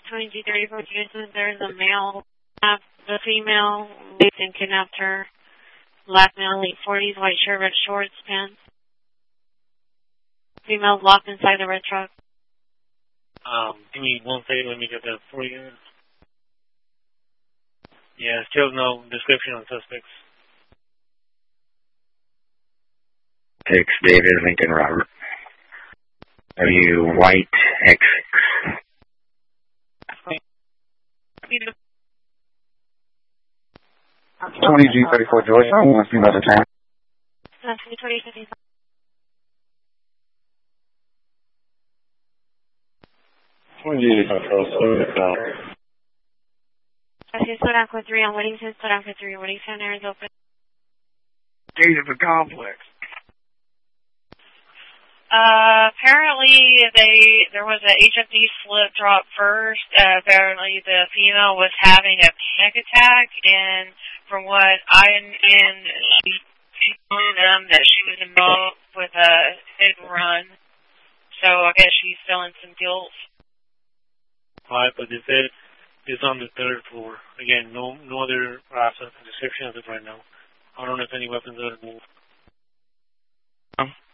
20G34 Houston, there's a male, the female raped and kidnapped her. Black male, late 40s, white shirt, red shorts, pants. Female's locked inside the red truck. Give me one second, let me get that for you. Yeah, still no description on suspects. 6, David, Lincoln, Robert. Are you white, X? 20G34 George, I want to see about the time. 2055. Aqua 3 on Weddington, Aqua 3, Weddington, air is open. Gate of the complex. Apparently there was a HFD slip drop first. Apparently the female was having a panic attack, and from what I and she told them that she was involved with a hit and run. So I guess she's feeling some guilt. Alright, but they said it's on the 3rd floor. Again, no other description of it right now. I don't know if any weapons are moved.